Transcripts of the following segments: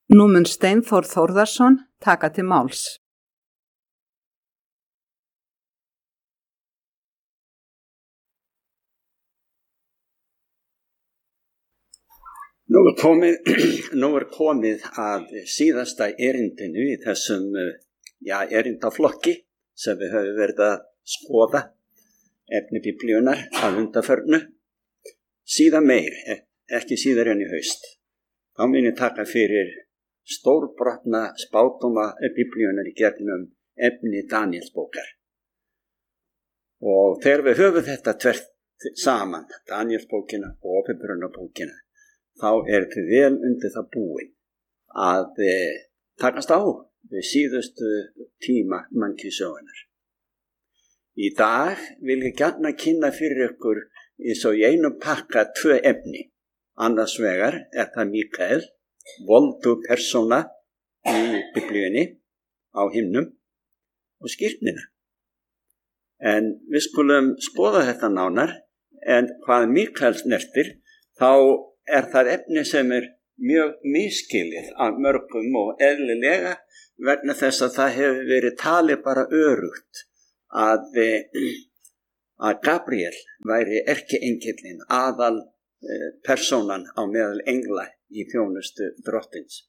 Nú mun Steinþór Þórðarson taka til máls. Nú er komið að síðasta erindinu í þessum erindaflokki sem við höfum verið að skoða efni biblíunar að undanförnu. Síðan meir, ekki síðar en í haust. Þá mun ég taka fyrir stórbrotna spádóma biblíunar í gegnum efni Daníelsbókar. Og þegar við höfum þetta tvert saman, Daníelsbókina og Åpenbarunarbókina, þá er þetta vel undir það búin að takast á við síðustu tíma mannkynssögunnar. Í dag vil ég gjarna kynna fyrir ykkur svo í einum pakka 2 efni. Annars vegar er það Mikael, voldu persóna í biblíunni á himnum og skírnina. En við skulum skoða þetta nánar, en hvað Mikael snertir, þá er það efni sem er mjög misskilið af mörgum og eðlilega vegna þess að það hefur verið talið bara örugt að Gabriel væri erkiengillinn, aðal persónan á meðal engla í þjónustu drottins.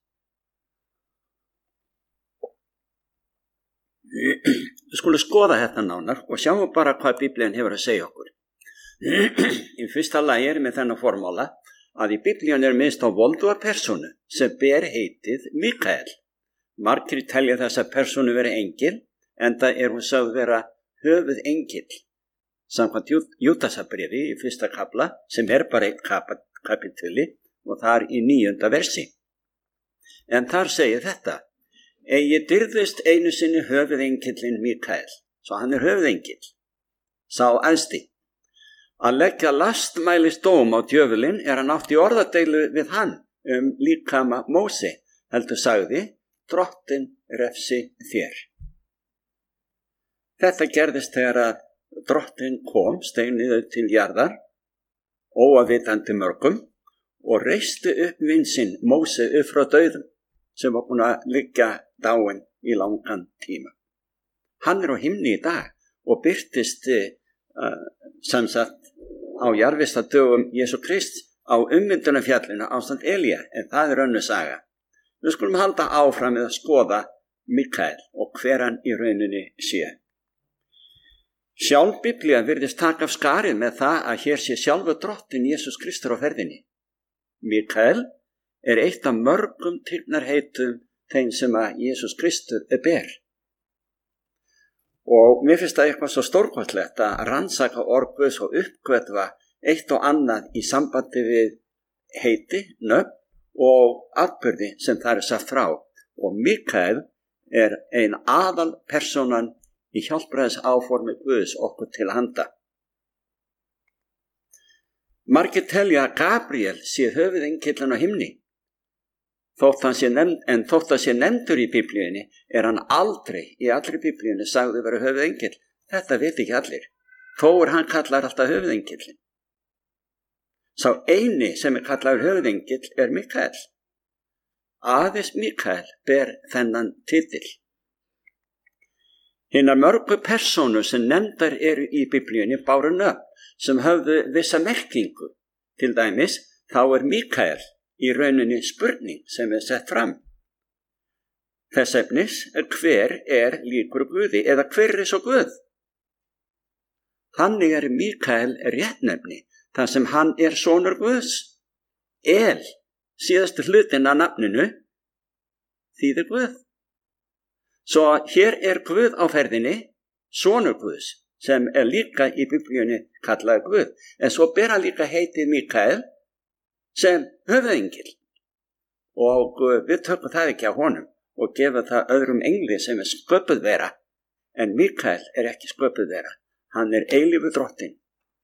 Við skulum skoða þetta nánar og sjáum bara hvað Biblían hefur að segja okkur. Í fyrsta lagi með þennan formála að í Biblíun minnst á volduga persónu sem ber heitið Mikael. Margir telja þessa persónu vera engil, enda hún sögð vera höfuð engil. Samkvæmt Júdasarbréfi í 1. kafla, sem bara 1 kapituli og þar í 9. versi. En þar segir þetta: Eigi dyrðist einu sinni höfuðengillinn Mikael, svo hann er höfuðengill, sá æðsti. Að leggja lastmælis dóm á djöfulinn hann átt í orðadeilu við hann líkama Móse, heldur sagði, Drottinn refsi þér. Þetta gerðist þegar að Drottinn kom steinið til jarðar, óafvitandi mörgum, og reisti upp vin sinn Móse upp frá dauðum, sem var búin að liggja dáinn í langan tíma. Hann er á himni í dag og birtist sem sagt á jarðvistardögum Jesú Krists á ummyndunarfjallinu ásamt Elía, en það er önnur saga. Við skulum halda áfram með að skoða Mikael og hver hann í rauninni sé. Sjálf Biblía virðist taka af skarið með það að hér sé sjálfur Drottinn Jesús Kristur á ferðinni. Mikael er eitt af mörgum tignarheitum þeim sem að Jesús Kristur ber. Og mér finnst það eitthvað svo stórkostlegt að rannsaka orð Guðs og uppgötva eitt og annað í sambandi við heiti, nöfn og atburði sem það er sagt frá. Og Mikael er ein aðal persónan í hjálpræðis áformi Guðs okkur til handa. Margir telja að Gabriel sé höfuðengillinn á himni. Þótt hann sé nefndur í Biblíunni hann aldrei í allri Biblíunni sagði vera höfuðengill. Þetta veit ekki allir. Þó hann kallar alltaf höfuðengillinn. Sá eini sem kallaður höfuðengill Mikael. Aðeins Mikael ber þennan titil. Hinar mörgu persónur sem nefndar eru í Biblíunni báru nöfn sem höfðu vissa merkingu. Til dæmis þá Mikael í rauninni spurning sem sett fram. Þess efnis hver líkur Guði eða hver svo Guð. Þannig Mikael réttnefni þar sem hann sonur Guðs. Síðasti hlutin af nafninu, þýðir Guð. Svo hér Guð á ferðinni, sonur Guðs, sem líka í Biblíunni kallaður Guð. En svo ber hann líka heitið Mikael sem höfuðengill. Og við tökum það ekki á honum og gefum það öðrum engli sem sköpuð vera. En Mikael ekki sköpuð vera. Hann eilífur Drottinn.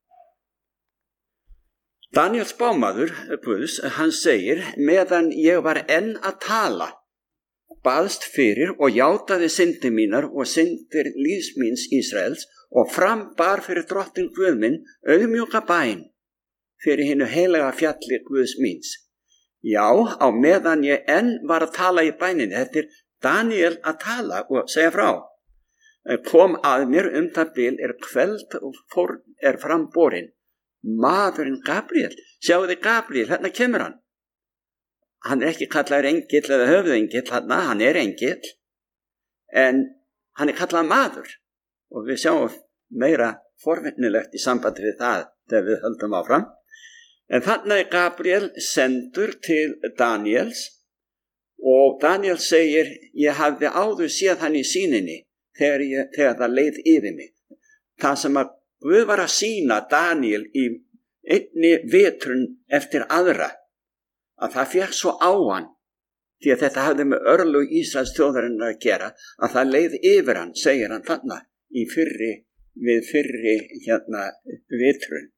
Daníel spámaður Guðs, hann segir, meðan ég var enn að tala, baðst fyrir og játaði syndir mínar og syndir lífs míns Ísraels og frambar fyrir Drottinn Guð minn auðmjúka bæn fyrir hinu heilaga fjalli Guðs míns. Já, á meðan ég enn var að tala í bæninni, þetta er Daniel að tala og segja frá. Kom að mér það bil kveld er framborinn maðurinn Gabriel. Sjáu þið Gabriel, hérna kemur hann. Hann er ekki kallaður engill eða höfðengill, hann er engill, en hann er kallaður maður. Og við sjáum meira forvitnilegt í sambandi við það þegar við höldum áfram. En þarna er Gabriel sendur til Daniels og Daniel segir, ég hafði áður séð hann í sýninni þegar það leið yfir mig. Það sem að Guð var að sýna Daniel í einni vetrun eftir aðra, að það fékk svo á hann, því að þetta hafði með örlög Ísraels þjóðarinnar að gera, að það leið yfir hann, segir hann þarna, við fyrri vetrun.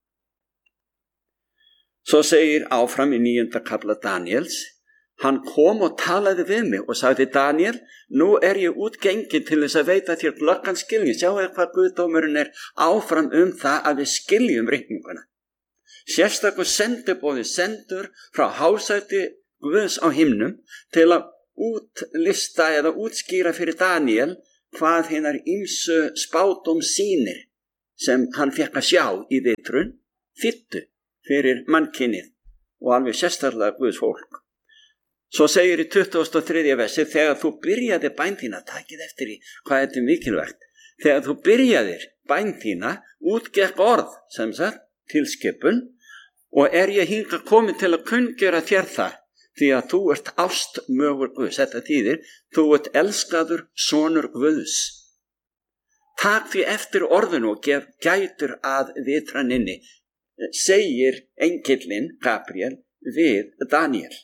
Svo segir áfram í 9. kafla Daniels, hann kom og talaði við mig og sagði, Daniel, nú er ég útgengin til þess að veita þér glöggan skilning. Sjáu hvað Guðdómurinn er áfram það að við skiljum reikninguna. Sérstakur sendiboði sendur frá hásæti Guðs á himnum til að útlista eða útskýra fyrir Daniel hvað hinar ýmsu spádóm sýnir sem hann fékk að sjá í vetrun þýddu fyrir mannkynið og alveg sérstaklega Guðs fólk. Svo segir í 23. versi, þegar þú byrjaði bæn þína, takið eftir í hvað þetta er mikilvægt, þegar þú byrjaðir bæn þína, útgekk orð, sem sagt, tilskipun, og er ég hingað komin til að kunngera þér það, því að þú ert ástmögur Guðs, þetta þýðir, þú ert elskaður sonur Guðs. Takk því eftir orðinu og gef gætur að vitraninni, segir engillinn Gabriel við Daniel.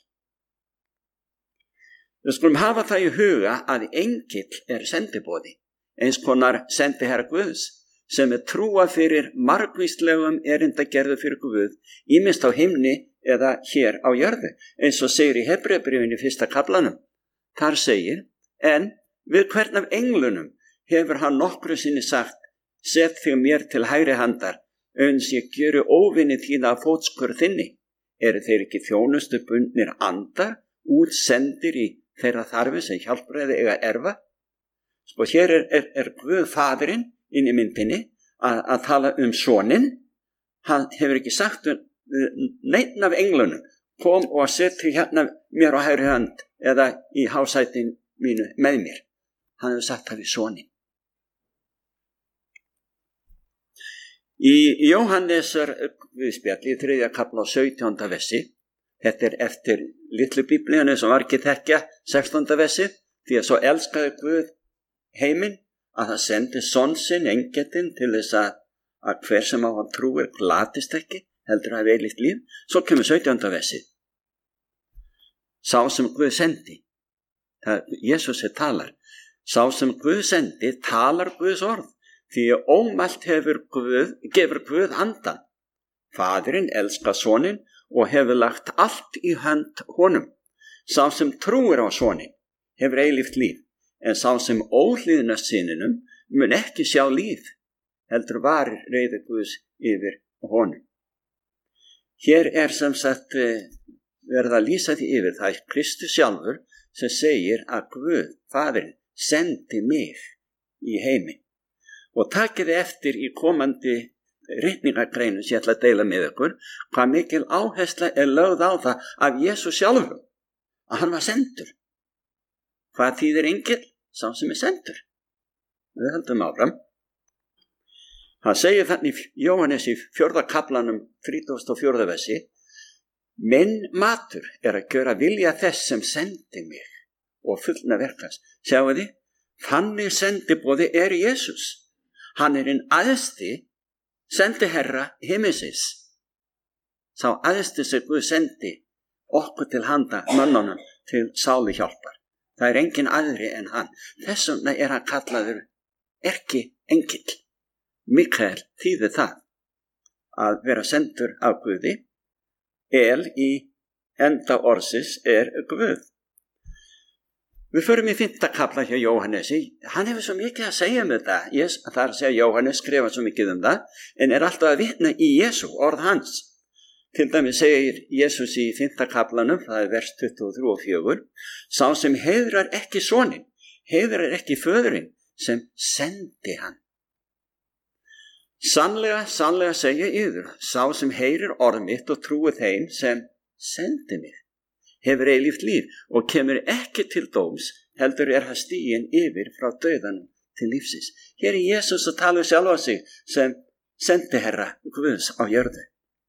Við skulum hafa það í huga að engill er sendiboði, eins konar sendiherra Guðs, sem er trúa fyrir margvíslegum erindagerðu fyrir Guð, ýmist á himni eða hér á jörðu, eins og segir í Hebreabréfinu 1. kaflanum. Þar segir, en við hvern af englunum hefur hann nokkru sinni sagt, set þig mér til hægri handar, uns ég gjöru óvinni þína af fótskur þinni. Eru þeir ekki þjónustu bundnir andar, útsendir í þeirra þarfi sem hjálpræði eiga erfa? Sko hér er Guð faðirinn inn í myndinni að tala soninn. Hann hefur ekki sagt neinn af englunum, kom og seti hérna mér á hægri hönd eða í hásætin mínu með mér. Hann hefur sagt það við soninn. Í Jóhannesar viðspjalli, 3. kafla 17. versi, þetta er eftir litlu biblíunni sem var ekki þekkja 16. versi, því að svo elskaði Guð heiminn að það sendi son sinn, engillinn, til þess að hver sem á hann trúir glatist ekki, heldur að hafa eilíft líf. Svo kemur 17. versi. Sá sem Guð sendi, Jesús talar, sá sem Guð sendi talar Guðs orð, því að ómælt gefur Guð andan. Faðirinn elskar soninn og hefur lagt allt í hönd honum. Sá sem trúir á soninn hefur eilíft líf, en sá sem óhlýðnast syninum mun ekki sjá líf, heldur varir reiði Guðs yfir honum. Hér er sem sagt verið að lýsa því yfir, það er Kristus sjálfur sem segir að Guð, faðirinn, sendi mig í heiminn. Og takið eftir í komandi ritningargreinu sem ég ætla að deila með ykkur, hvað mikil áhersla er lögð á það af Jesús sjálfur, að hann var sendur. Hvað þýðir engill? Sá sem er sendur. Við höldum áfram. Hann segir þannig í Jóhannes í 4. kaflanum 34. versi, minn matur er að gjöra vilja þess sem sendi mig og fullna verkans. Sjáu þið, þannig sendiboði er Jesús. Hann er hinn æðsti sendiherra himinsins. Sá æðsti sem Guð sendi okkur til handa mönnunum til sálu hjálpar. Það er engin aðri en hann. Þess vegna er hann kallaður erki engill. Mikael þýðir það að vera sendur af Guði. El í enda orðsins er Guð. Við förum í 5. kafla hjá Jóhannesi. Hann hefur svo mikið að segja um þetta. Það er að segja Jóhannes skrifa svo mikið um það, en er alltaf að vitna í Jesú, orð hans. Til dæmis segir Jesús í 5. kaflanum, það vers 23 og 4, sá sem heiðrar ekki soninn, heiðrar ekki föðurinn sem sendi hann. Sannlega, sannlega segja yður, sá sem heyrir orð mitt og trúir þeim sem sendi mig, hefur eilíft líf og kemur ekki til dóms, heldur hann stiginn yfir frá dauðanum til lífsins. Hér er Jesús að tala um sjálfa sig sem sendiherra Guðs á jörðu.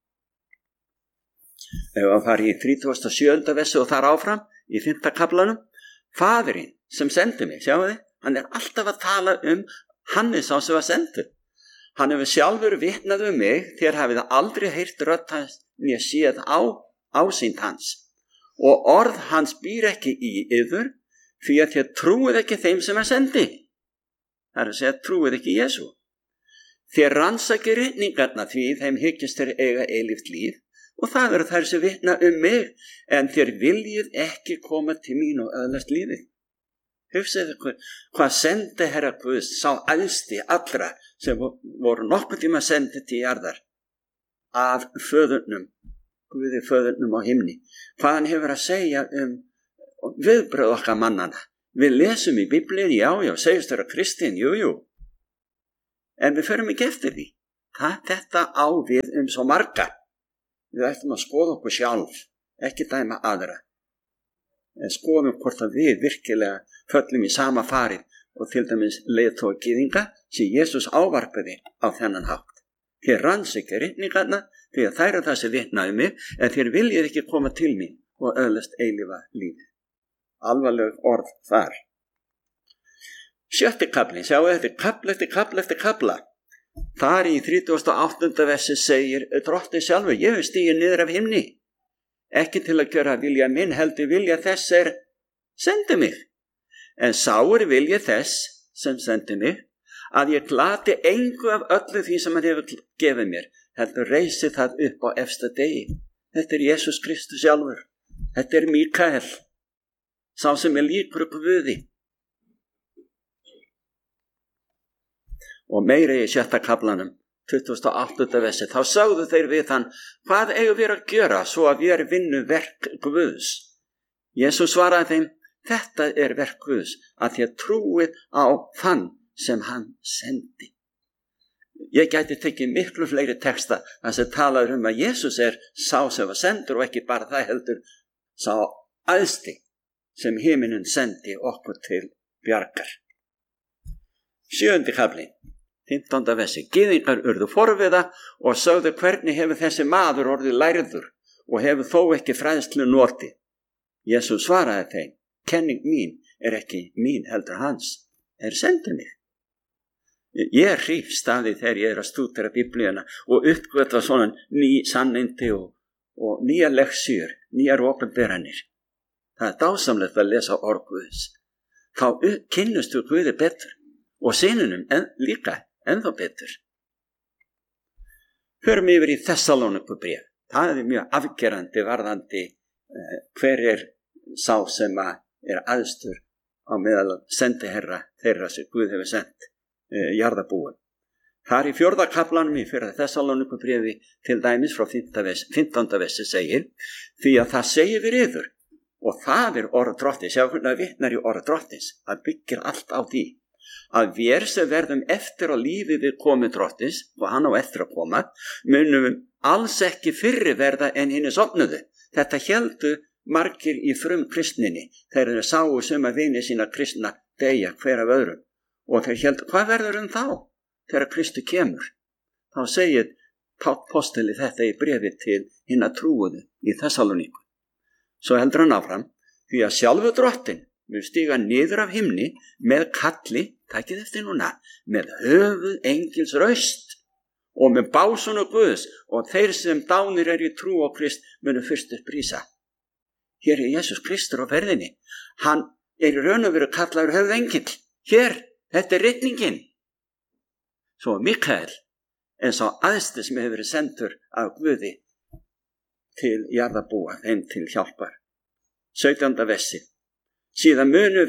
Ef að fara í 37. versi og þar áfram í 5. kaflanum, Faðirinn sem sendi mig, sjáu þið, hann er alltaf að tala um hann er sá sem var sendur. Hann hefur sjálfur vitnað um mig, þér hafið aldrei heyrt rödd hans né séð ásýnd hans. Og orð hans býr ekki í yður, því að þér trúið ekki þeim sem hann sendi. Það er að segja, trúið ekki Jesú. Þér rannsakið ritningarna því þeim hyggist þeir eiga eilíft líf, og það eru þær sem vitna um mig, en þér viljið ekki koma til mín og öðlast lífið. Hugsaðu hvað sendi Herra Guðs, sá æðsti allra sem voru nokkuð tíma sendið til jarðar af föðurnum, Guði föðurnum á himni. Hvað hann hefur að segja viðbröð okkar mannana. Við lesum í Biblíun, já, segjast þeirra Kristinn, jú. En við förum ekki eftir því. Þetta á við svo marga. Við ættum að skoða okkur sjálf, ekki dæma aðra. En skoðum hvort að við virkilega föllum í sama farið og til dæmis leiðtoga gyðinga sem Jesús ávarpaði á þennan hátt. Þér rannsakið ritningarna því að þær eru það sem vitna um mig, en þér viljið ekki koma til mín og öðlast eilífa lífið. Alvarleg orð þar. 7. kaflinn, sjáu þetta, kafla eftir kafla eftir kafla. Þar í 38. versi segir Drottinn sjálfur, ég hef stigið niður af himni, ekki til að gjöra vilja minn, heldur vilja þess sendi mig. En sá vilja þess sem sendi mig, að ég glati engu af öllu því sem hann hefur gefið mér, heldur reisi það upp á efsta degi. Þetta er Jesús Kristus sjálfur. Þetta er Mikael, sá sem er líkur Guði. Og meira í 7. kaflanum, 28. versi, þá sagðu þeir við hann, hvað eigum við að gjöra svo að við vinnu verk Guðs? Jesús svaraði þeim, þetta er verk Guðs, að þér trúið á þann sem hann sendi. Ég gæti tekið miklu fleiri texta þar sem talaður að Jesús sá sem var sendur og ekki bara það heldur sá æðsti sem himinin sendi okkur til bjargar. 7. kaflinn. 15. versi. Gyðingar urðu forviða og sögðu hvernig hefur þessi maður orðið lærður og hefur þó ekki fræðslu notið. Jesús svaraði þeim, kenning mín ekki mín heldur hans, sendi mig. Ég hrífst af því þegar ég að stúdera Biblíuna og uppgötva svona ný sannindi og nýja leksjur, nýjar opinberanir. Það dásamlegt að lesa orð Guðs. Þá kynnustu Guði betur og synunum líka ennþá betur. Förum yfir í Þessalónikubréf. Það er mjög afgerandi varðandi hver sá sem æðstur á meðal sendiherra þeirra sem Guð hefur sendt jarðarbúum. Þar í 4. kaflanum í 4. Þessalónikubréfi til dæmis frá 15. versi segir, því að það segir við yður og það er orð Drottins, sjá hvernig að vitnar í orð Drottins, það byggir allt á því. Að vér sem verðum eftir á lífi við komu Drottins og hann á eftir að koma, munum alls ekki fyrri verða en hinni sofnuðu. Þetta héldu margir í kristninni, þeir sáu suma vini sína kristna deyja hver af öðrum. Og þeir héldu, hvað verður þá þegar Kristu kemur? Þá segir Páll postuli þetta í bréfi til hinna trúuðu í Þessalóníku. Svo heldur hann áfram, því að sjálfur Drottinn mun stíga niður af himni með kalli, takið eftir núna, með höfuð engils raust og með básunu Guðs og þeir sem dánir í trú á Krist munu fyrst upprísa. Hér er Jesús Kristur á ferðinni. Hann í raun og veru kallaður höfuð engill. Hér, þetta er ritningin. Svo Mikael, en sá æðsti sem hefur verið sendur af Guði til jarðarbúa, þeim til hjálpar. 17. versi. Síðan munu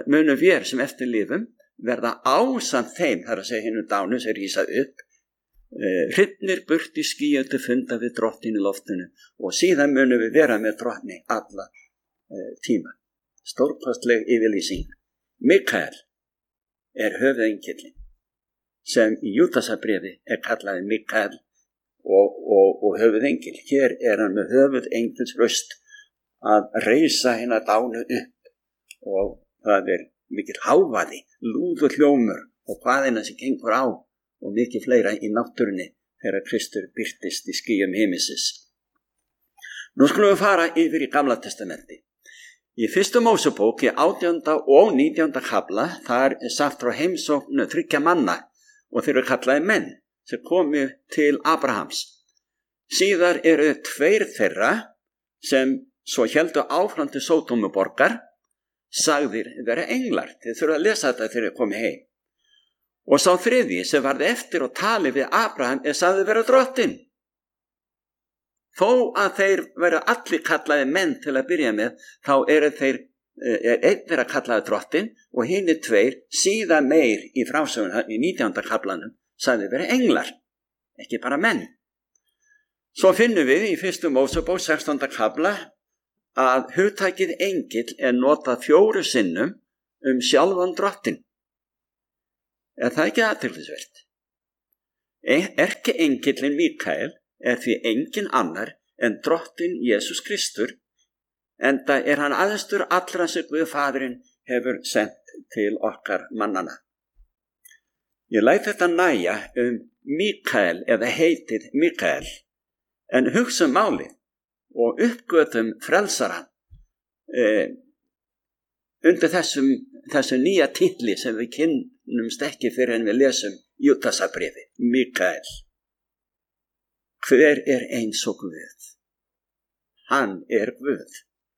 vér sem eftir lifum verða ásamt þeim, þar að segja hinu dánu sem rísa upp, hrifnir burt í skýjum til funda við drottin í loftinu og síðan munum við vera með drottni alla tíma. Stórkostleg yfirlýsing. Mikael er höfuðengillinn sem í Júdasarbréfi er kallaði Mikael og höfuðengill. Hér er hann með höfuðengils röst að reisa hérna dánu upp og það er mikil hávaði, lúður hljómur og hvaðina sem gengur á og mikið fleira í náttúrunni þegar Kristur birtist í skýjum himinsins. Nú skulum við fara yfir í Gamla testamenti. Í 1. Mósebók í 18. og 19. kafla þar er sagt frá heimsókn 3 manna og þeir eru kallaði menn sem komu til Abrahams. Síðar eru 2 þeirra sem svo héldu áfram til Sódómuborgar sagðir vera englar. Þið þurfa að lesa þetta þegar þið komið heim. Og sá 3. sem varði eftir og tali við Abraham sagði vera drottinn. Þó að þeir vera allir kallaði menn til að byrja með, þá eru þeir einn vera kallaði drottinn og hinir 2 síðan meir í frásöguna í 19. kaflanum sagði vera englar, ekki bara menn. Svo finnum við í 1. Mósebók 16. kafla að hugtakið engill er notað 4 sinnum sjálfan drottinn. Er það ekki athyglisvert? Erkiengillinn Mikael er því engin annar en drottinn Jesús Kristur, enda er hann æðstur allra sem Guð Faðirinn hefur sendt til okkar mannana. Ég læt þetta nægja Mikael eða heitið Mikael, en hugsa málið og uppgötum frelsarann undir þessum nýja titli sem við kynnumst ekki fyrir en við lesum Júdasarbréfi. Mikael. Hver er eins og Guð? Hann er Guð.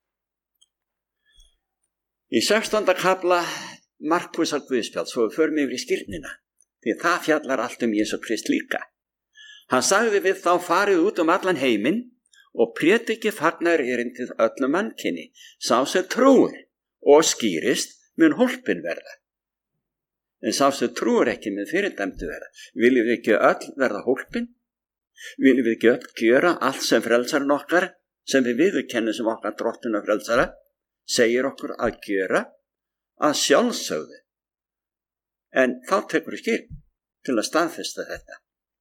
Í 16. kafla Markúsar Guðspjalls, svo við förum yfir í skírnina, því það fjallar allt Jesú Krist líka. Hann sagði við þá farið út allan heiminn og prédiki fagnar erindið öllum mannkyni, sá sem trúir og skýrist mun hólpin verða. En sá sem trúir ekki mun fyrirdæmdu verða. Viljum við ekki öll verða hólpin? Viljum við ekki öll gjöra allt sem frelsarinn okkar, sem við viðurkennum sem okkar drottinn og frelsara, segir okkur að gjöra, að sjálfsögðu. En þá tekur skýr til að staðfesta þetta.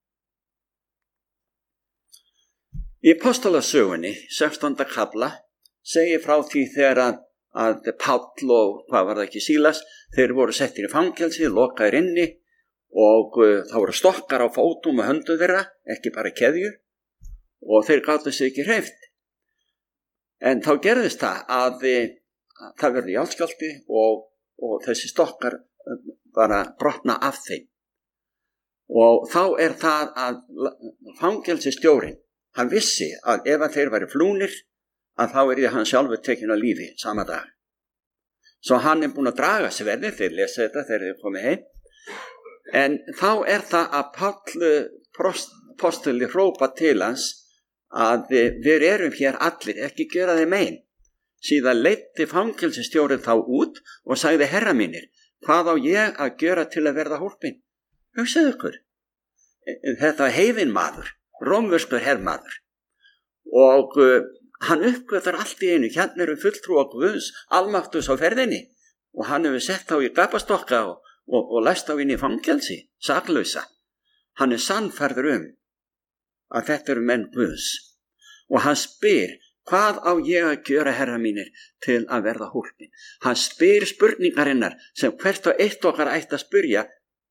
Í Apostolasögunni, 16. kafla, segir frá því þegar að Páll og hvað var það ekki Sílas, þeir voru settir í fangelsi, lokaðir inni og þá voru stokkar á fótum og höndum þeirra, ekki bara keðjur, og þeir gátu sig ekki hreyft. En þá gerðist það að það verði jarðskjálfti og þessi stokkar bara brotna af þeim. Og þá er það að fangelsistjórinn, hann vissi að ef þeir væri flúnir, að þá er hann sjálfur tekinn á lífi sama dag. Svo hann er búin að draga sverðið, þeir lesa þetta þegar þeir komið heim. En þá er það að Páll postuli hrópa til hans að við erum hér allir, ekki gera þeim ein. Síðan leiddi fangelsistjórinn þá út og sagði herra mínir, hvað á ég að gera til að verða hólpin? Hugsaðu ykkur. Þetta heiðin maður, rómverskur herrmaður. Og hann uppgötar allt í einu, hérna eru fulltrúar Guðs, almáttugs á ferðinni og hann hefur sett á í gapastokka og læst á inn í fangelsi, saklausa. Hann er sannfærður að þetta eru menn Guðs og hann spyr, hvað á ég að gjöra herra mínir til að verða hólpin? Hann spyr spurningarinnar sem hvert og eitt okkar ætti að spyrja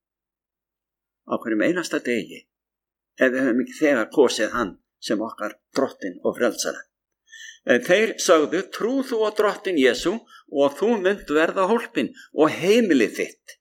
á hverjum einasta degi ef við höfum ekki þegar kosið hann sem okkar drottinn og frelsara. Þeir sögðu, trú þú á drottinn Jesú og þú munt verða hólpin og heimilið þitt.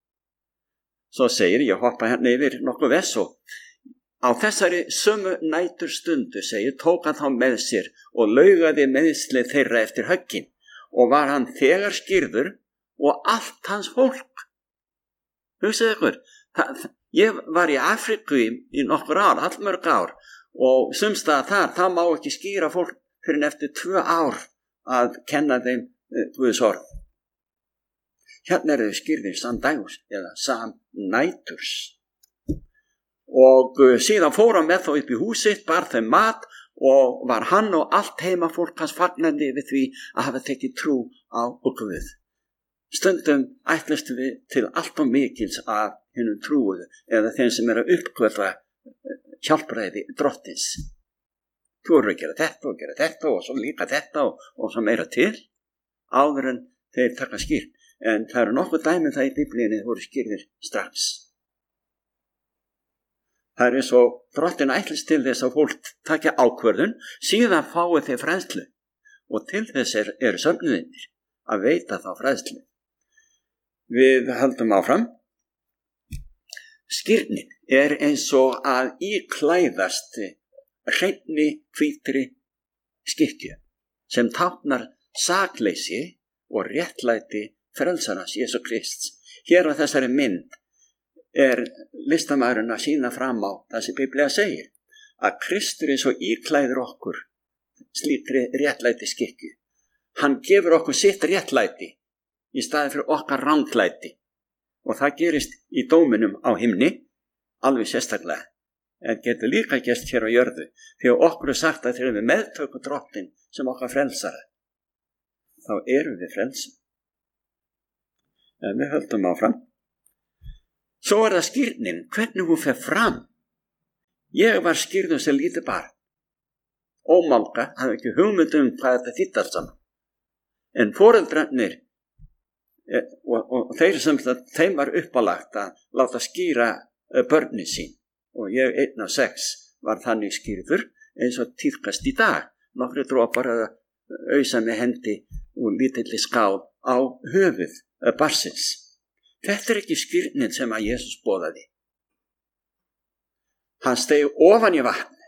Svo segir, ég hoppa hérna yfir nokkuð vers og á þessari sömu nætur stundu, segir, tók hann þá með sér og laugaði meiðslið þeirra eftir höggin og var hann þegar skírður og allt hans fólk. Hugsaðu ykkur, ég var í Afríku í nokkur ár, allmörg ár og sumstaðar það má ekki skýra fólk fyrir en eftir 2 ár að kenna þeim Guðs orð. Hérna eru þau skýrðir samdægurs eða samnæturs. og síðan fór hann með þá upp í húsitt, bar þeim mat og var hann og allt heimafólk hans fagnandi við því að hafa tekið trú á Guð. Stundum ætlumst við til allt og mikils af hinum trúuðu eða þeim sem að uppgötva hjálpræði drottins. Þú eru að gera þetta og svo líka þetta og svo meira til áður en þeir taka skýrt. En það eru nokkuð dæmi það í Biblíunni voru skýrðir strax. Það er eins og drottin ætlist til þess að fólk takja ákvörðun, síðan fái þeir fræðslu og til þess eru söfnuðinir að veita þá fræðslu. Við höldum áfram. Skírnin er eins og að íklæðast hreinni hvítri skikkju sem táknar sakleysi og réttlæti frelsarans Jesú Krists. Hér á þessari mynd er listamaðurinn að sýna fram á það sem Biblía segir, að Kristur eins og íklæður okkur slíkri réttlæti skikkju. Hann gefur okkur sitt réttlæti í staði fyrir okkar ranglæti og það gerist í dóminum á himni alveg sérstaklega, en getur líka gerst hér á jörðu því að okkur er sagt að þegar við meðtökum drottin sem okkar frelsara þá erum við frelsin. En við höldum áfram. Svo er það skírnin, hvernig hún fer fram. Ég var skírður sem lítið barn. Ómálga, hafði ekki hugmynd hvað þetta þýddi allt saman. En foreldrarnir og þeir sem þeim var uppálagt að láta skýra börnin sín. Og ég 1 af 6 var þannig skírður eins og tíðkast í dag. Nokkri dropar að ausa með hendi úr lítilli skál á höfuð barsins. Þetta er ekki skírnin sem að Jesús boðaði. Hann steig ofan í vatn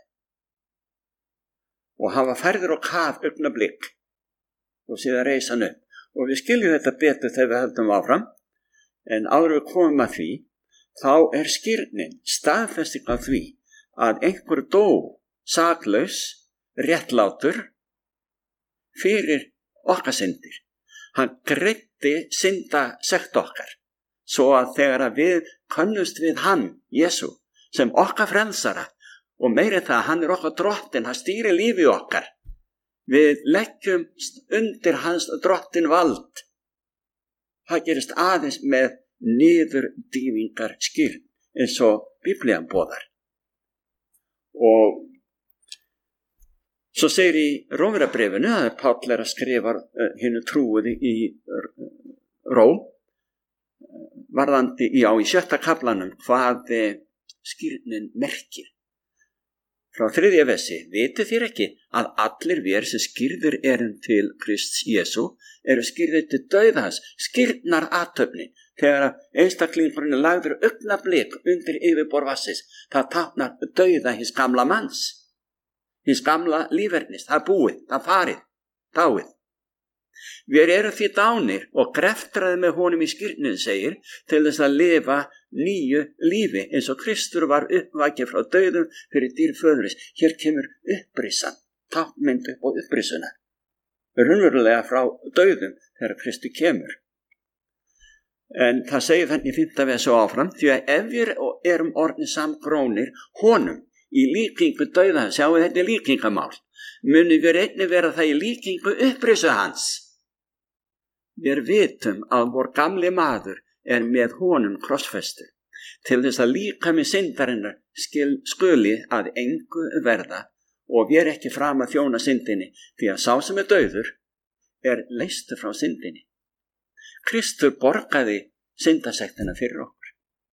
og hann var færður á kaf augnablik og síðan reis hann upp. Og við skiljum þetta betur þegar við höldum áfram, en áður við komum að því, þá er skírnin staðfesting af því að einhver dó saklaus, réttlátur fyrir okkar syndir. Hann greiddi syndasekt okkar, svo að þegar að við könnumst við hann, Jesú, sem okkar frelsara, og meira það, hann er okkar drottin, hann stýrir lífi okkar. Við leggjum undir hans drottin vald. Það gerist aðeins með niðurdýfingar skírn, eins og Biblían boðar. Og svo segir í Rómverjabréfinu að Páll er að skrifa hinu trúuði í Róm varðandi í 7. kaflanum hvað skírnin merkir. Frá 3. versi, vitið þér ekki að allir vér sem skírður erum til Krists Jesú eru skírður til dauða hans, skírnar athöfnin. Þegar einstaklingurinn er lagður augnablik undir yfirborð vatnsins, það táknar dauða hins gamla manns, hins gamla lífernis, það búið, það farið, dáið. Við erum því dánir og greftraði með honum í skírnin, segir, til þess að lifa nýju lífi eins og Kristur var uppvakið frá dauðum fyrir dýr föðuris. Hér kemur upprissan, tákmynd upp á upprissuna, raunverulega frá dauðum þegar Kristur kemur. En það segir þannig í 5. versi áfram, því að ef við erum orðnir samgrónir honum í líkingu dauða, sjáum við þetta líkingamál, munum við einnig vera það í líkingu upprissu hans. Við vitum að vor gamli maður er með honum krossfestur, til þess að líkami syndarinnar skuli að engu verða og við erum ekki fram að þjóna syndinni, því að sá sem er dauður er leystur frá syndinni. Kristur borgaði syndasektina fyrir okkur.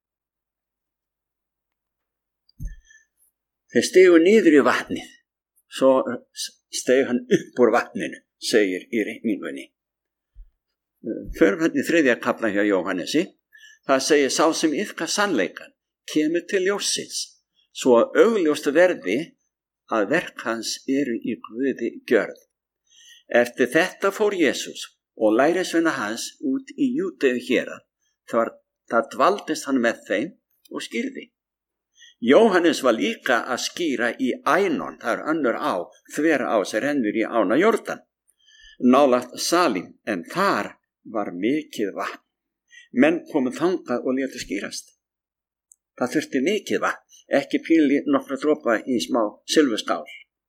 Þeir stigu niður í vatnið, svo steg hann upp úr vatninu, segir í reikningunni. Förum hann í 3. kafla hjá Jóhannesi, það segir sá sem iðkar sannleikan kemur til ljóssins, svo að augljóst verði að verk hans eru í Guði gjörð. Eftir þetta fór Jesús og lærisveina hans út í Júdeu hérað, þar dvaldist hann með þeim og skýrði. Jóhannes var líka að skýra í Ænon, það er önnur á, þvera á sem rennur í ána Jórdan, nálægt Salim, en þar var mikið vatn. Menn komu þangað og létu skýrast. Það þurfti mikið vatn, ekki píli nokkra dropa í smá silfurskál.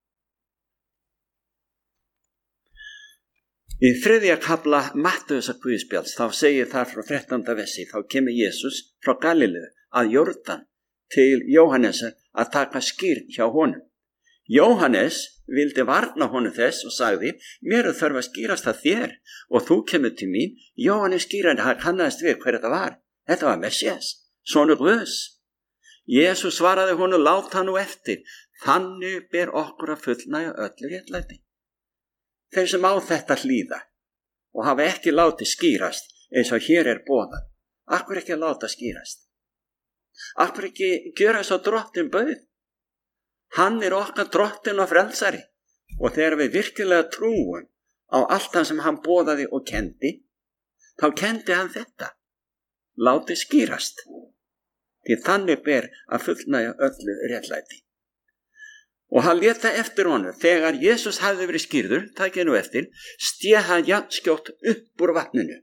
Í 3. kafla Mattheusar guðspjalls þá segir þar frá 13. versi, þá kemur Jesús frá Galileu að Jórdan til Jóhannesar að taka skírn hjá honum. Jóhannes vildi varna honum þess og sagði, mér þarf að skýrast að þér og þú kemur til mín. Jóhannes skýrandi, hann kannaðist við hver þetta var. Þetta var Messias, sonur Guðs. Jesús svaraði honum, láta nú eftir, þannig ber okkur að fullnægja öllu réttlæti. Þeir sem á þetta hlýða og hafa ekki látið skýrast eins og hér er boðað, akkur ekki að láta skýrast? Akkur ekki gjöra svo drottinn bauð? Hann er okkar drottinn og frelsari og þegar við virkilega trúum á allt það sem hann boðaði og kendi, þá kendi hann þetta, látið skýrast. Því þannig ber að fullnægja öllu réttlæti. Og hann lét það eftir honum, þegar Jesús hafði verið skýrður, takið nú eftir, sté hann jafnskjótt upp úr vatninu.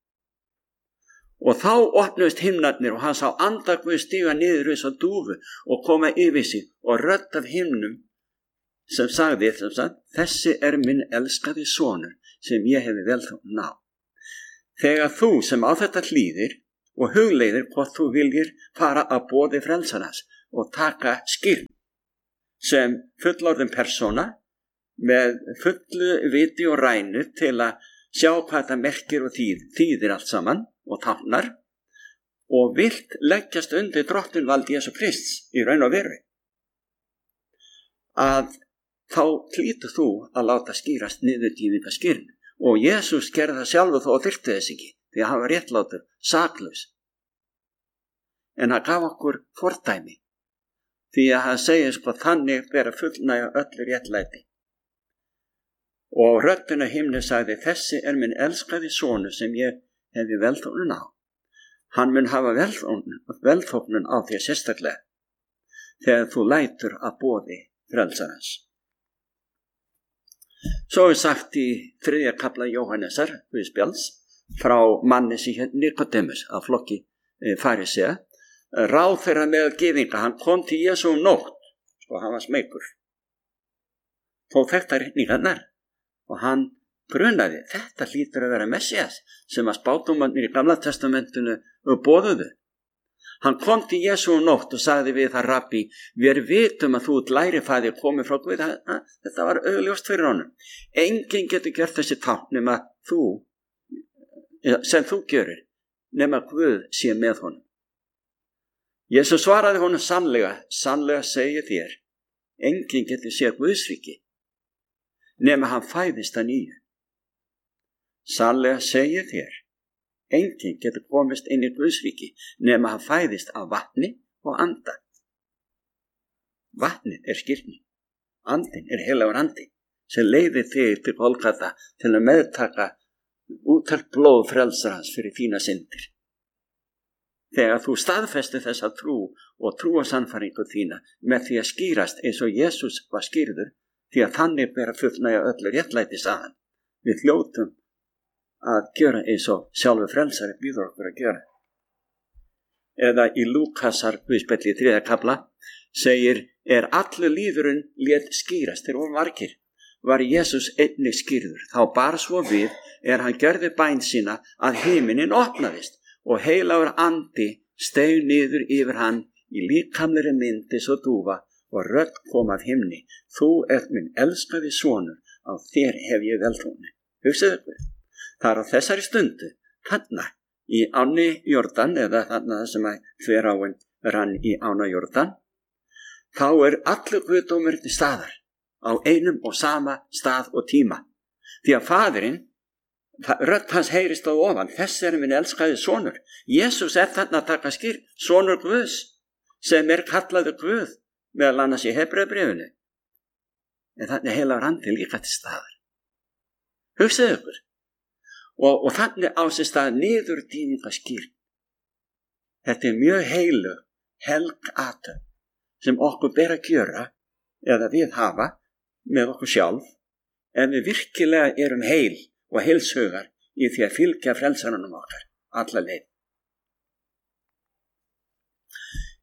Og þá opnuðust himnarnir og hann sá anda Guðs stíga niður eins og dúfu og koma yfir sig og rödd af himnum sem sagði, þessi er minn elskaði sonur sem ég hefi velþóknun á. Þegar þú sem á þetta hlýðir og hugleiðir hvort þú viljir fara að boði frelsarans og taka skýrn sem fullorðin persóna með fullu viti og rænu til að sjá hvað það merkir og þýðir allt saman og táknar og vilt leggjast undir drottinvald Jesú Krists í raun og veru, að þá hlýtur þú að láta skýrast niðurdýfinga skýrn. Og Jesús gerði það sjálfur þó og þyrfti þess ekki, því að hann var réttlátur, saklaus. En hann gaf okkur fordæmi, því að hann segir þannig ber að fullnægja öllu réttlæti. Og röddin af himni sagði, þessi er minn elskaði sonur sem ég hefi velþóknun á. Hann mun hafa velþóknun á þér sérstaklega, þegar þú lætur að boði frelsarans. Svo er sagt í 3. kafla Jóhannesar guðspjalls frá manni sem hét Nikodemus af flokki farisea, ráðherra meðal gyðinga. Hann kom til Jesú nótt, hann var smeykur, þó þekkta ritningarnar, og hann grunaði, þetta hlýtur að vera Messias sem að spádómarnir í Gamla testamentinu boðuðu. Hann kom til Jesú nótt og sagði við það, rabbi, við vitum að þú lærifæðir komið frá Guð. Þetta var augljóst fyrir honum. Enginn getur gert þessi tákn nema þú, sem þú gjörir, nema Guð sé með honum. Jesús svaraði honum, sannlega segi þér, enginn getur séð Guðsríki nema hann fæðist að nýju. Sannlega segi þér, enginn getur komist inn í Guðsríki nema hann fæðist af vatni og anda. Vatnið er skírnin, andin er heilagur andi sem leiðir þig til Golgata til að meðtaka úttalt blóð frelsarans fyrir þína syndir. Þegar þú staðfestir þessa trú og trúarsannfæringu þína með því að skýrast eins og Jesús var skýrður, því að þannig ber að fullnægja öllu réttlæti saman. Við hljótum að gjöra eins og sjálfur frelsari býður okkur að gjöra. Eða í Lúkasar guðspjalli 3. kafla segir, er allur líðurinn lét skýrast, þeir voru margir, var Jesús einnig skýrður. Þá bar svo við hann gjörði bæn sína að himinin opnaðist og heilagur andi steig niður yfir hann í líkamlegri mynd eins og dúfa og rödd kom af himni. Þú ert minn elskaði sonur, á þér hef ég velþóknun. Hugsaðu ykkur. Það er á þessari stundu, þarna í ánni Jórdan, eða þarna sem að þveráin rann í ána Jórdan, þá er allur guðdómur til staðar á einum og sama stað og tíma. Því að faðirinn, rödd hans heyrist á ofan, þess er minn elskaði sonur. Jesús er þarna að taka skýr, sonur Guðs, sem er kallaður Guð, meðal annars í Hebreubréfinu. En þannig heilagur andi líka til staðar. Hugsaðu ykkur. Og þannig á sér stað niðurdýfinga skýrn. Þetta er mjög helg athöfn sem okkur ber að gjöra eða við hafa með okkur sjálf ef við virkilega erum heil og heilshugar í því að fylgja frelsaranum okkar alla leið.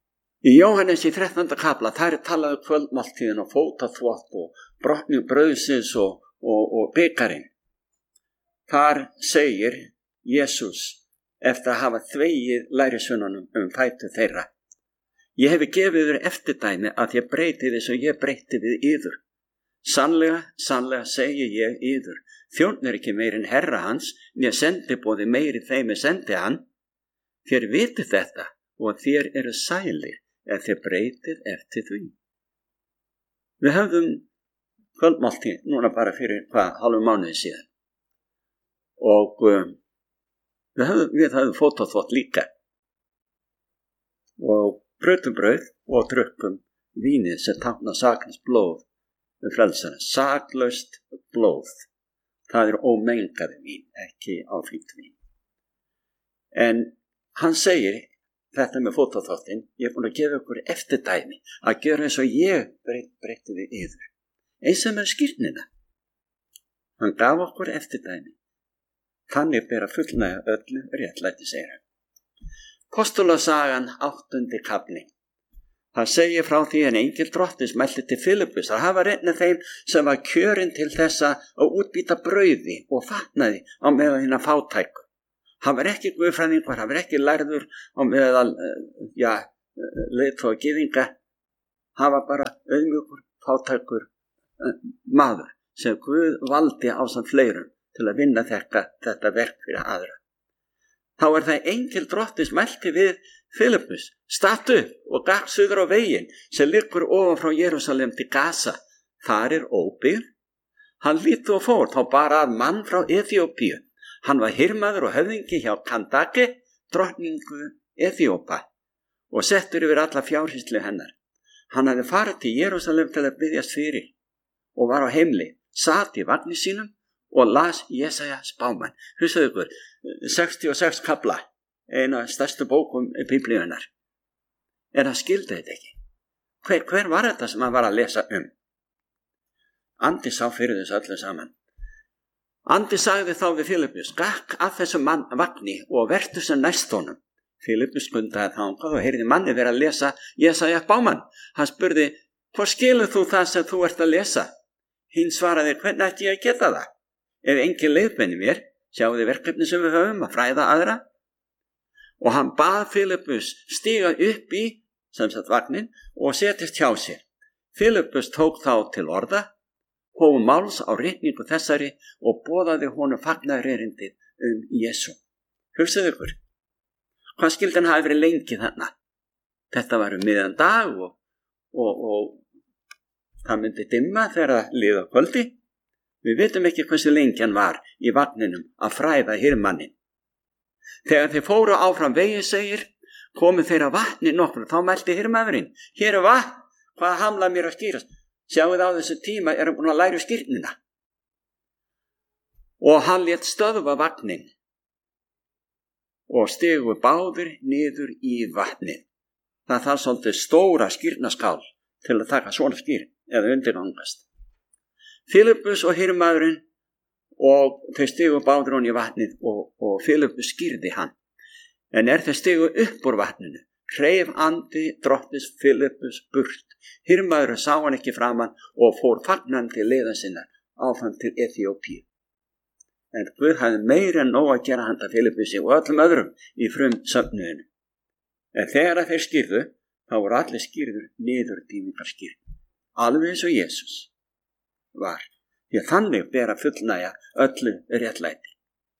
Í Jóhannes í 13. kapla, þar talaðu kvöldmáltíðin og fótaþvott og brotning brauðsins og bikarinn. Þar segir Jesús eftir að hafa þvegið lærisveinunum fætur þeirra: Ég hefi gefið þér eftirdæmi að ég breyti þess og ég breyti við yður. Sannlega, sannlega segi ég yður, þjónn ekki meir en herra hans, né sendiboði meiri þeim sendi hann. Þér vitið þetta og þér eru sælir ef þér breytið eftir því. Við höfðum kvöldmáltíð núna bara fyrir hálfum mánuði síðan og við höfðum fótaþvott líka og brautum brauð og drukkum vínið sem táknar saklaust blóð frelsarans. Saklaust blóð, það er ómengaði vín, ekki áfengt vín. En hann segir þetta með fótaþvottinn: ég er búin að gefa ykkur eftirdæmi að gera eins og ég breyti við yður, eins og með skírnina. Hann gaf okkur eftirdæmi, þannig ber að fullnægja öllu réttlæti, segir hann. Postulasagan 8. kafli. Það segir frá því en engil drottins mælti til Filippus að hafa reyna þeim sem var kjörinn til þessa að útbýta brauði og fatnaði á meðal hinna fátæku. Hann var ekki guðfræðingur, hann var ekki lærður á meðal leiðtoga gyðinga. Hann var bara auðmjúkur, fátækur maður sem Guð valdi ásamt fleirum til að vinna þetta verk fyrir aðra. Þá er það engil drottins mælti við Filippus: stattu og gakk suður á veginn sem liggur ofan frá Jerúsalem til Gaza. Þar er óbyggð. Hann líti og fór, þá bara að mann frá Eþíópíu. Hann var hirmaður og höfðingi hjá Kandake, drottningu Eþíópa, og settur yfir alla fjárhýslu hennar. Hann hafði farið til Jerúsalem til að biðjast fyrir og var á heimli, sat í vagni sínum og las Jesaja spámann. Hugsaðu ykkur, 66 kapla, eina stærstu bókum Biblíunnar. En hann skildi þetta ekki. Hver var þetta sem hann var að lesa um? Andi sá fyrir þessu öllu saman. Andi sagði þá við Filippus: gakk að þessum vagni og vertu sem næst honum. Filippus skundaði þangað og heyrði manni vera að lesa Jesaja spámann. Hann spurði: hvað skilur þú það sem þú ert að lesa? Hinn svaraði: hvernig ætti ég að geta það? Ef engin leiðbeini mér, sjáu þið verkefni sem við höfum að fræða aðra. Og hann bað Filippus stíga upp í vagnin og setjast hjá sér. Filippus tók þá til orða, hóf máls á ritningu þessari og boðaði honum fagnaðarerindið Jesú. Hugsaðu ykkur, hvað skildi hann hafi verið lengi þarna? Þetta var miðjan dag og það myndi dimma þegar liða kvöldi. Við vitum ekki hversu lengi hann var í vagninum að fræða hirðmanninn. Þegar þeir fóru áfram vegi, segir, komu þeir að vatni nokkru, þá mælti hirðmaðurinn: hér er vatn, hvað hamla mér að skýrast? Sjáuð á þessu tíma er hann búin að læra skírnina. Og hann lét stöðva vagnin og stigu báðir niður í vatnið. Það þarf svolítið stóra skírnaskál til að taka svona skýrn eða undirgangast. Filippus og hirðmaðurinn og þau stigu báður hann í vatnið og Filippus skýrði hann. En þeir stigu upp úr vatninu, hreif andi drottins Filippus burt. Hirðmaðurinn sá hann ekki framan og fór fagnandi leiða sinnar áfram til Eþíópíu. En Guð hafði meira en nóg að gera handa Filippusi og öllum öðrum í frumsöfnuðinu. En þegar þeir skýrðu, þá voru allir skýrður niður dýmingarskýrn, alveg eins og Jesús var, því að þannig ber að fullnægja öllu réttlæti.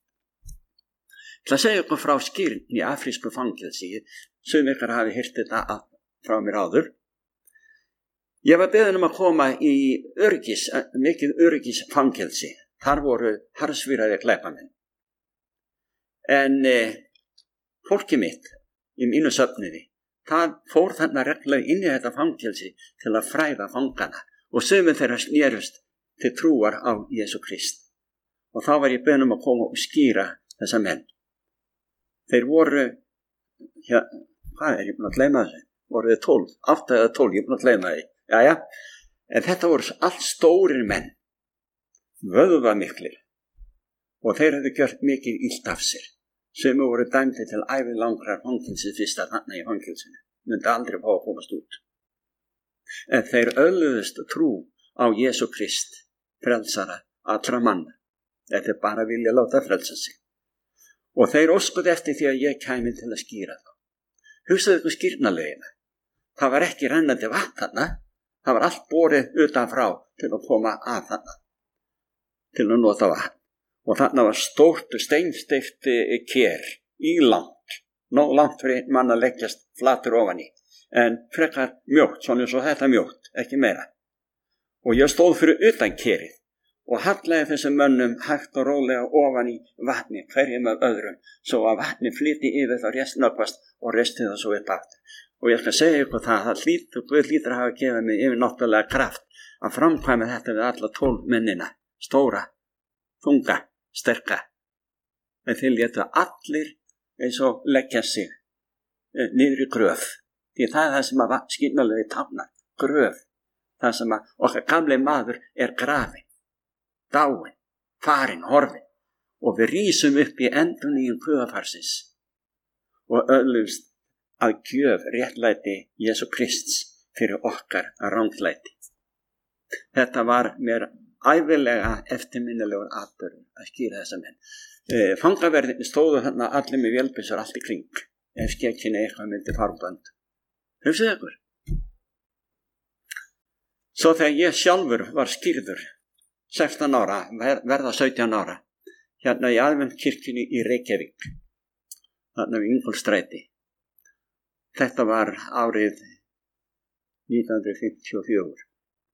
Það segja okkur frá skýrn í afrísku fangelsi, sem ykkar hafi heyrt þetta frá mér áður. Ég var beðinn að koma í mikið öryggisfangelsi. Þar voru harðsvíraðir glæpamenn. En fólki mitt í mínu söfniði, það fór þarna reglulega inn í þetta fangelsi til að fræða fangana og sumir þeirra snerust til trúar á Jesú Krist. Og þá var ég beðinn að koma og skýra þessa menn. Þeir voru, hvað er ég búin að gleyma þessu? Voru þið 12, 8 eða 12, ég er búin að gleyma því. Jæja, en þetta voru allt stórir menn, vöðvamiklir, og þeir hefðu gjört mikið illt af sér. Sumir voru dæmdi til ævilangrar fangelsi fyrst að þarna í fangelsinu. myndi aldrei fá að komast út. En þeir öðluðust trú á Jesú Krist, frelsara allra manna. Þetta bara vilja láta frelsa sig. Og þeir óskuðu eftir því að ég kæmi til að skýra þá. Hugsaðu ykkur skírnarlegina. Það var ekki rennandi vatn þarna. Það var allt borið utanfrá til að koma að þarna. Til að nota vatn. Og þarna var stórt steinsteypt ker ílangt. Nóg langt fyrir mann að leggjast flatur ofan í. En frekar mjótt, svona eins og þetta mjótt, ekki meira. Og ég stóð fyrir utan kerið og hallaði þessum mönnum hægt og rólega ofan í vatni, hverjum af öðrum, svo að vatni flyti yfir þá snöggvast og resti það svo upp aftur. Og ég skal segja ykkur það Guð hlýtur að hafa gefið mig yfir náttúrulega kraft að framkvæma þetta við alla 12 mennina, stóra, þunga, sterka. En þeir létu allir eins og leggja sig niður í gröf. Því það er það sem að skírnarlegi táknar, gröf. Það sem að okkar gamli maður er grafinn, dáinn, farinn, horfinn. Og við rísum upp í endurnýjun guðafarsins og öðlumst að gjöf réttlæti Jesú Krists fyrir okkar ranglæti. Þetta var mér ævilega eftirminnilegur atburður að skýra þessa menn. Fangaverðinni stóðu þarna allir með vélbyssur allt í kring, ef skekkinni eitthvað myndi farbönd. Hugsaðu ykkur. Svo þegar ég sjálfur var skírður 16 ára, verða 17 ára, hérna í Aðventkirkjunni í Reykjavík, þarna við Ingólfsstræti. Þetta var árið 1954.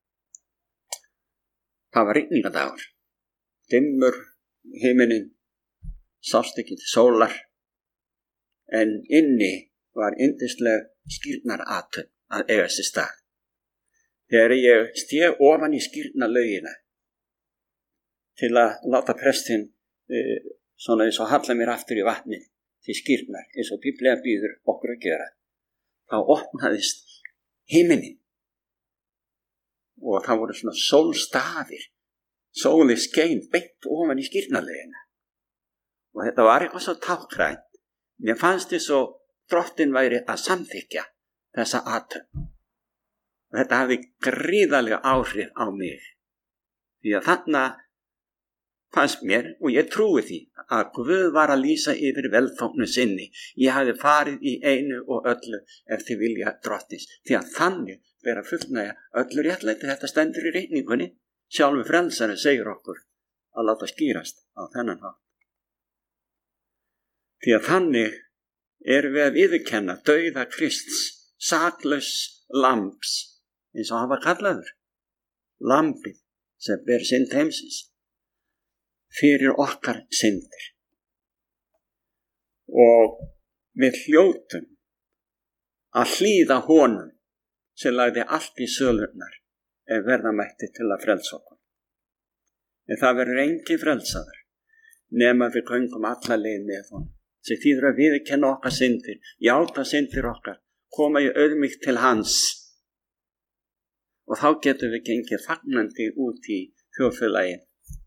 Það var rigningadagur, dimmur himinninn, sást ekki til sólar, en inni var yndisleg skírnarathöfn að eiga sér stað. Þegar ég stíg ofan í skírnarlaugina til að láta prestinn svona eins og halla mér aftur í vatni til skírnar, eins og Biblía býður okkur að gera, þá opnaðist himinninn og það voru svona sólstafir, sólið skein beint ofan í skírnarlaugina. Og þetta var eitthvað svo tákrænt. Mér fannst þess að Drottinn væri að samþykkja þessa athöfn. Og þetta hafði gríðarlega áhrif á mig. Því að þarna fannst mér, og ég trúi því, að Guð var að lýsa yfir velþóknun sinni. Ég hafði farið í einu og öllu eftir vilja Drottins. Því að þannig ber að fullnægja öllu réttlæti. Þetta stendur í reikningunni. Sjálfur frelsarinn segir okkur að láta skýrast á þennan hátt. Því að þannig erum við að viðurkenna dauða Krists, saklaus lambs, eins og hann var kallaður, lambið sem ber synd heimsins, fyrir okkar syndir. Og við hljótum að hlýða honum sem lagði allt í sölurnar ef verða mætti til að frelsa okkur. En það verður engin frelsaður nema við göngum alla leið með honum. Sem þýðir að viðurkenna okkar syndir, játa syndir okkar, koma í auðmýkt til hans. Og þá getum við gengið fagnandi út í þjóðfélagið,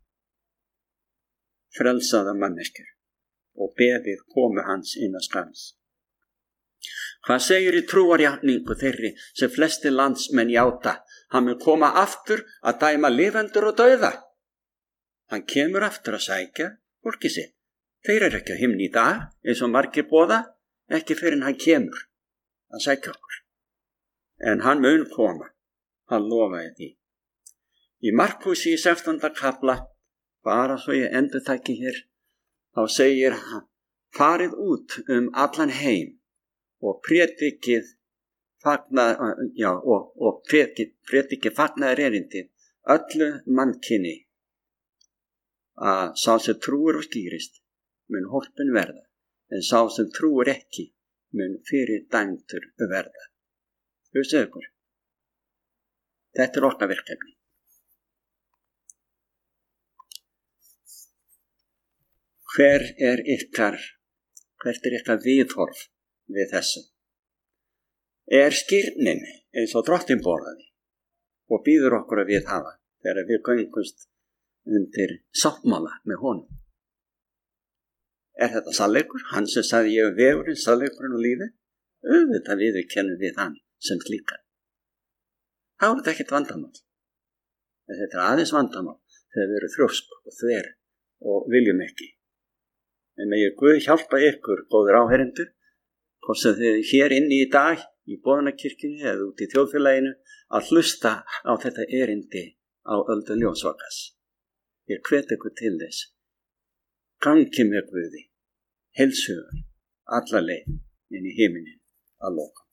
frelsaða manneskjur og beðið komu hans inn að skans. Hvað segir í trúarjátningu þeirri sem flesti landsmenn játa? Hann mun koma aftur að dæma lifendur og dauða. Hann kemur aftur að sækja fólkið sitt. Þeir eru ekki á himni í dag, eins og margir boða, ekki fyrir en hann kemur að sækja okkur. En hann mun koma, hann lofaði því. Í Markúsi í 16. kafla, bara svo ég endurtaki hér, þá segir hann, farið út allan heim og prédikið fagnaðar erindið öllu mannkyni, að sá sem trúir og skýrist mun hólpin verða, en sá sem trúir ekki mun fyrir dæmdur verða. Hugsaðu ykkur. Þetta er okkar verkefni. Hvert er ykkar viðhorf við þessu? Er skírnin eins og Drottinn boðaði og býður okkur að viðhafa þegar við göngumst undir sáttmála með honum? Er þetta sannleikur? Hann sem sagði ég vegurinn, sannleikurinn og lífið? Auðvitað viðurkennum við hann sem slíkan. Þá þetta ekkert vandamál. En þetta aðeins vandamál þegar við erum þrjósk og þver og viljum ekki. En megi Guð hjálpa ykkur, góðir áheyrendur, hvort sem þið hér inni í dag í Boðunarkirkjunni eða út í þjóðfélaginu, að hlusta á þetta erindi á Öldu Ljósvakas. Ég hvet ykkur til þess. Gangi með Guði, heilsugur, alla leið inn í himinin að lokum.